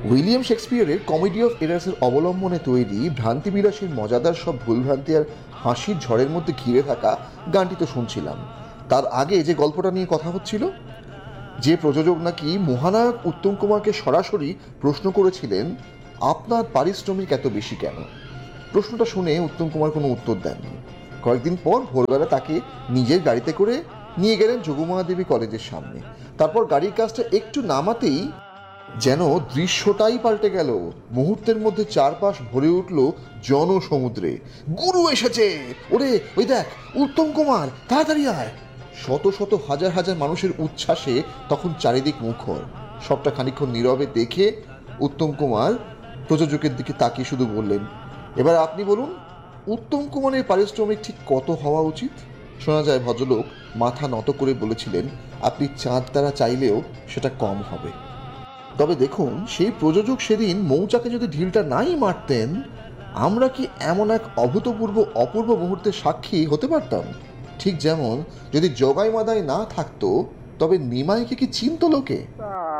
William শেক্সপিয়ারের comedy of এরার্সের অবলম্বনে তৈরি ভ্রান্তিবিলাসীর মজাদার সব ভুলভ্রান্তি আর হাসির ঝড়ের মধ্যে ঘিরে থাকা গানটি তো শুনছিলাম। তার আগে যে গল্পটা নিয়ে কথা হচ্ছিল, যে প্রযোজক নাকি মহানায়ক উত্তম কুমারকে সরাসরি প্রশ্ন করেছিলেন, আপনার পারিশ্রমিক এত বেশি কেন? প্রশ্নটা শুনে উত্তম কুমার কোনো উত্তর দেননি। কয়েকদিন পর ভোরবেলা তাকে নিজের গাড়িতে করে নিয়ে গেলেন যোগমায়া দেবী কলেজের সামনে। তারপর গাড়ির কাজটা একটু নামাতেই যেন দৃশ্যটাই পাল্টে গেল। মুহূর্তের মধ্যে চারপাশ ভরে উঠল জনসমুদ্রে। গুরু এসেছে, ওরে ওই দেখ উত্তম কুমার, তাড়াতাড়ি আয়। শত শত হাজার হাজার মানুষের উচ্ছ্বাসে তখন চারিদিক মুখর। সবটা খানিকক্ষণ নীরবে দেখে উত্তম কুমার প্রযোজকের দিকে তাকিয়ে শুধু বললেন, এবার আপনি বলুন, উত্তম কুমারের পারিশ্রমিক ঠিক কত হওয়া উচিত? শোনা যায় ভদ্রলোক মাথা নত করে বলেছিলেন, আপনি চাঁদ তারা চাইলেও সেটা কম হবে। তবে দেখুন, সেই প্রযোজক সেদিন মৌচাকে যদি ঢিলটা নাই মারতেন, আমরা কি এমন এক অভূতপূর্ব অপূর্ব মুহূর্তের সাক্ষী হতে পারতাম? ঠিক যেমন যদি জগাই মাদাই না থাকতো, তবে নিমাইকে কি চিনতো লোকে?